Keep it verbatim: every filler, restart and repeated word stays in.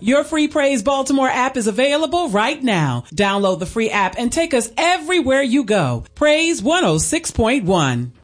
Your free Praise Baltimore app is available right now. Download the free app and take us everywhere you go. Praise one oh six point one.